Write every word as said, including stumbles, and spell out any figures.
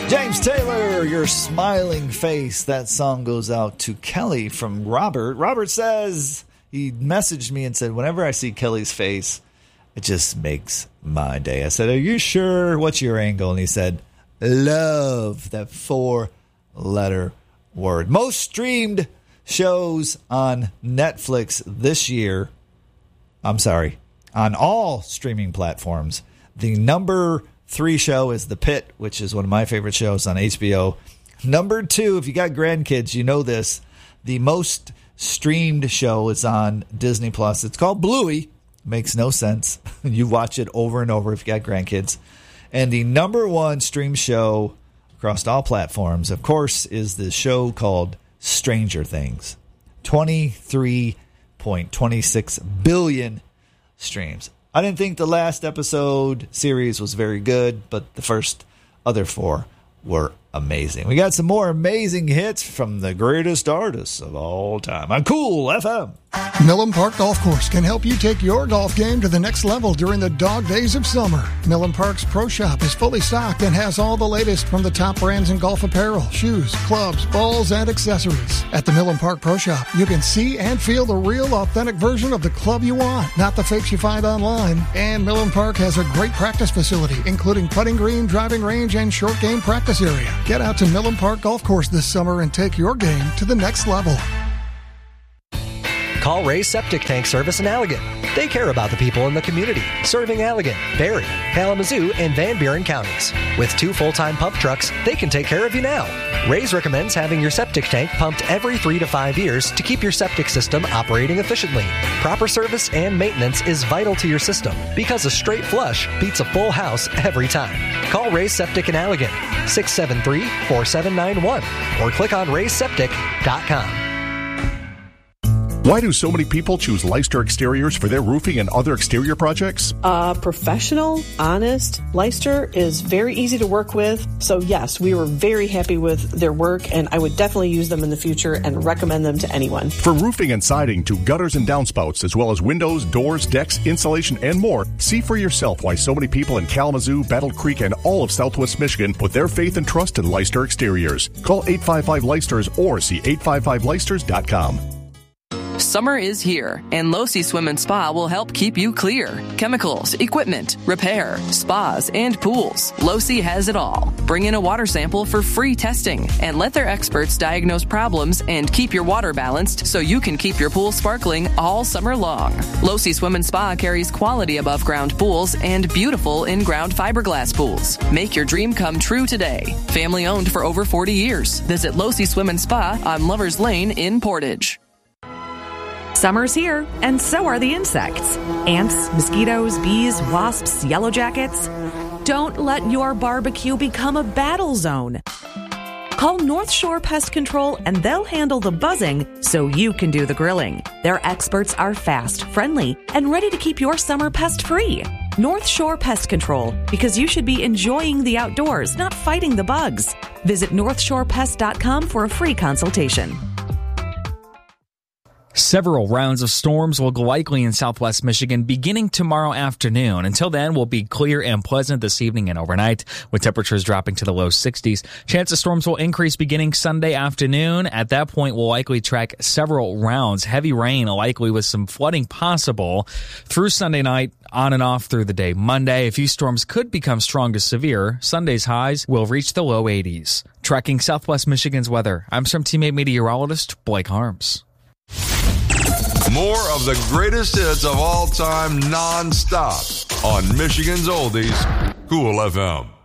James Taylor, Your Smiling Face. That song goes out to Kelly from Robert. Robert says, he messaged me and said, whenever I see Kelly's face, it just makes my day. I said, are you sure? What's your angle? And he said, love, that four-letter word. Most streamed shows on Netflix this year. I'm sorry, on all streaming platforms. The number three show is The Pitt, which is one of my favorite shows on H B O. Number two, if you got grandkids, you know this. The most streamed show is on Disney Plus. It's called Bluey. Makes no sense. You watch it over and over if you got grandkids. And the number one stream show across all platforms, of course, is the show called Stranger Things. twenty-three point two six billion streams. I didn't think the last episode series was very good, but the first other four were amazing. We got some more amazing hits from the greatest artists of all time on Cool F M. Millen Park Golf Course can help you take your golf game to the next level during the dog days of summer. Millen Park's Pro Shop is fully stocked and has all the latest from the top brands in golf apparel, shoes, clubs, balls, and accessories. At the Millen Park Pro Shop, you can see and feel the real, authentic version of the club you want, not the fakes you find online. And Millen Park has a great practice facility, including putting green, driving range, and short game practice area. Get out to Millen Park Golf Course this summer and take your game to the next level. Call Ray's Septic Tank Service in Allegan. They care about the people in the community, serving Allegan, Barry, Kalamazoo, and Van Buren counties. With two full-time pump trucks, they can take care of you now. Ray's recommends having your septic tank pumped every three to five years to keep your septic system operating efficiently. Proper service and maintenance is vital to your system because a straight flush beats a full house every time. Call Ray's Septic in Allegan, six seven three, four seven nine one, or click on rays septic dot com. Why do so many people choose Leicester Exteriors for their roofing and other exterior projects? Uh, professional, honest. Leicester is very easy to work with. So yes, we were very happy with their work, and I would definitely use them in the future and recommend them to anyone. For roofing and siding to gutters and downspouts, as well as windows, doors, decks, insulation, and more, see for yourself why so many people in Kalamazoo, Battle Creek, and all of Southwest Michigan put their faith and trust in Leicester Exteriors. Call eight five five Leicesters or see eight five five Leicesters dot com. Summer is here, and Losi Swim and Spa will help keep you clear. Chemicals, equipment, repair, spas, and pools. Losi has it all. Bring in a water sample for free testing, and let their experts diagnose problems and keep your water balanced so you can keep your pool sparkling all summer long. Losi Swim and Spa carries quality above-ground pools and beautiful in-ground fiberglass pools. Make your dream come true today. Family owned for over forty years. Visit Losi Swim and Spa on Lovers Lane in Portage. Summer's here, and so are the insects. Ants, mosquitoes, bees, wasps, yellow jackets. Don't let your barbecue become a battle zone. Call North Shore Pest Control and they'll handle the buzzing so you can do the grilling. Their experts are fast, friendly, and ready to keep your summer pest-free. North Shore Pest Control, because you should be enjoying the outdoors, not fighting the bugs. Visit north shore pest dot com for a free consultation. Several rounds of storms will likely in southwest Michigan beginning tomorrow afternoon. Until then, will be clear and pleasant this evening and overnight, with temperatures dropping to the low sixties. Chance of storms will increase beginning Sunday afternoon. At that point, we'll likely track several rounds. Heavy rain likely with some flooding possible through Sunday night, on and off through the day. Monday, a few storms could become strong to severe. Sunday's highs will reach the low eighties. Tracking southwest Michigan's weather, I'm some teammate meteorologist Blake Harms. More of the greatest hits of all time, non-stop on Michigan's Oldies, Cool F M.